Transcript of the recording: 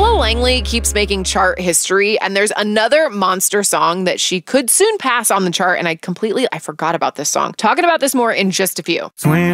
Ella Langley keeps making chart history, and there's another monster song that she could soon pass on the chart, and I forgot about this song. Talking about this more in just a few.